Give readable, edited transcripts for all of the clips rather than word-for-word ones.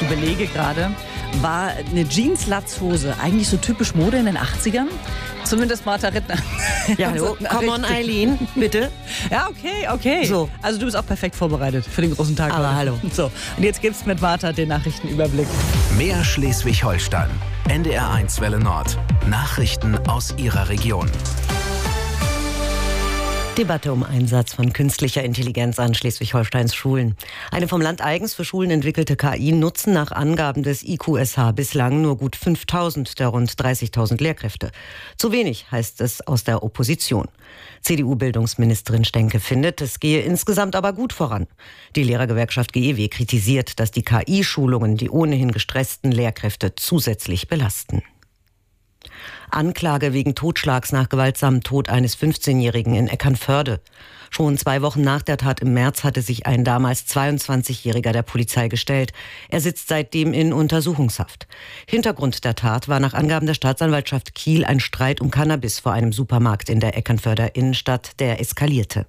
überlege gerade, war eine Jeans-Latzhose eigentlich so typisch Mode in den 80ern? Zumindest Martha Rittner. Ja, hallo, come on Eileen, bitte. Ja, okay. So. Also du bist auch perfekt vorbereitet für den großen Tag. Aber heute. hallo. So, und jetzt gibt's mit Martha den Nachrichtenüberblick. Mehr Schleswig-Holstein. NDR1 Welle Nord. Nachrichten aus Ihrer Region. Debatte um Einsatz von künstlicher Intelligenz an Schleswig-Holsteins Schulen. Eine vom Land eigens für Schulen entwickelte KI nutzen nach Angaben des IQSH bislang nur gut 5.000 der rund 30.000 Lehrkräfte. Zu wenig, heißt es aus der Opposition. CDU-Bildungsministerin Stenke findet, es gehe insgesamt aber gut voran. Die Lehrergewerkschaft GEW kritisiert, dass die KI-Schulungen die ohnehin gestressten Lehrkräfte zusätzlich belasten. Anklage wegen Totschlags nach gewaltsamem Tod eines 15-Jährigen in Eckernförde. Schon 2 Wochen nach der Tat im März hatte sich ein damals 22-Jähriger der Polizei gestellt. Er sitzt seitdem in Untersuchungshaft. Hintergrund der Tat war nach Angaben der Staatsanwaltschaft Kiel ein Streit um Cannabis vor einem Supermarkt in der Eckernförder Innenstadt, der eskalierte.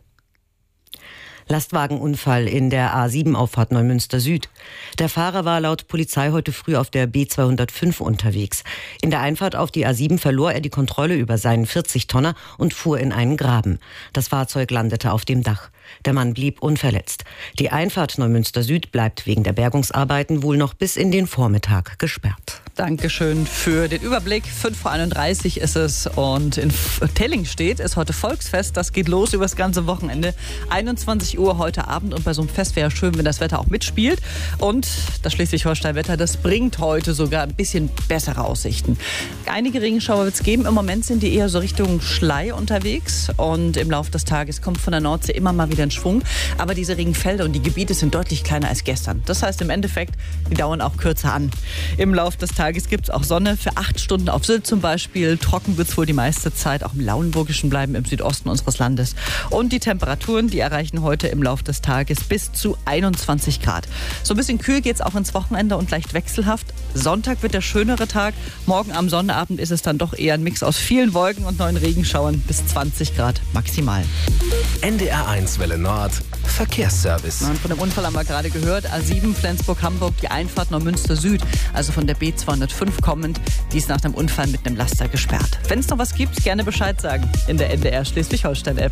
Lastwagenunfall in der A7-Auffahrt Neumünster Süd. Der Fahrer war laut Polizei heute früh auf der B205 unterwegs. In der Einfahrt auf die A7 verlor er die Kontrolle über seinen 40-Tonner und fuhr in einen Graben. Das Fahrzeug landete auf dem Dach. Der Mann blieb unverletzt. Die Einfahrt Neumünster Süd bleibt wegen der Bergungsarbeiten wohl noch bis in den Vormittag gesperrt. Dankeschön für den Überblick. 5:31 ist es und in Telling ist heute Volksfest. Das geht los übers ganze Wochenende. 21 Uhr heute Abend und bei so einem Fest wäre ja schön, wenn das Wetter auch mitspielt. Und das Schleswig-Holstein-Wetter, das bringt heute sogar ein bisschen bessere Aussichten. Einige Regenschauer wird es geben. Im Moment sind die eher so Richtung Schlei unterwegs und im Laufe des Tages kommt von der Nordsee immer mal wieder in Schwung. Aber diese Regenfelder und die Gebiete sind deutlich kleiner als gestern. Das heißt im Endeffekt, die dauern auch kürzer an. Im Laufe des Tages gibt es auch Sonne für 8 Stunden auf Sylt zum Beispiel. Trocken wird es wohl die meiste Zeit auch im Lauenburgischen bleiben, im Südosten unseres Landes. Und die Temperaturen, die erreichen heute im Laufe des Tages bis zu 21 Grad. So ein bisschen kühl geht es auch ins Wochenende und leicht wechselhaft. Sonntag wird der schönere Tag. Morgen am Sonnabend ist es dann doch eher ein Mix aus vielen Wolken und neuen Regenschauern bis 20 Grad maximal. NDR1 Welle Nord. Verkehrsservice. Und von dem Unfall haben wir gerade gehört. A7 Flensburg-Hamburg, die Einfahrt Neumünster Süd, also von der B205 kommend, die ist nach dem Unfall mit einem Laster gesperrt. Wenn es noch was gibt, gerne Bescheid sagen in der NDR Schleswig-Holstein-App.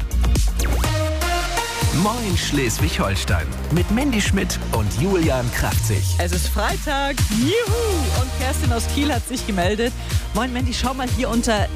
Moin Schleswig-Holstein. Mit Mandy Schmidt und Julian Kraftzig. Es ist Freitag. Juhu! Und Kerstin aus Kiel hat sich gemeldet. Moin Mandy, schau mal hier unter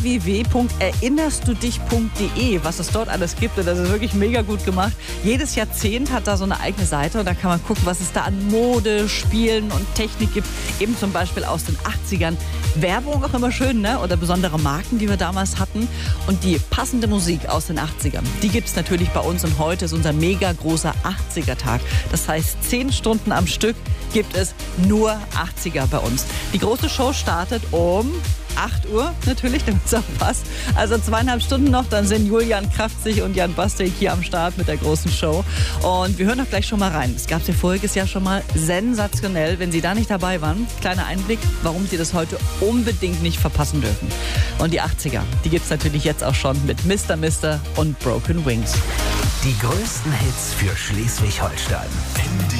www.erinnerstudich.de, was es dort alles gibt. Und das ist wirklich mega gut gemacht. Jedes Jahrzehnt hat da so eine eigene Seite und da kann man gucken, was es da an Mode, Spielen und Technik gibt. Eben zum Beispiel aus den 80ern. Werbung auch immer schön, ne? Oder besondere Marken, die wir damals hatten. Und die passende Musik aus den 80ern, die gibt es natürlich bei uns. Und heute ist unser mega großer 80er-Tag. Das heißt, 10 Stunden am Stück gibt es nur 80er bei uns. Die große Show startet um 8 Uhr natürlich, damit es auch passt. Also 2,5 Stunden noch, dann sind Julian Kraftzig und Jan Bastek hier am Start mit der großen Show. Und wir hören doch gleich schon mal rein. Es gab es ja voriges Jahr schon mal sensationell. Wenn Sie da nicht dabei waren, kleiner Einblick, warum Sie das heute unbedingt nicht verpassen dürfen. Und die 80er, die gibt es natürlich jetzt auch schon mit Mr. Mister und Broken Wings. Die größten Hits für Schleswig-Holstein.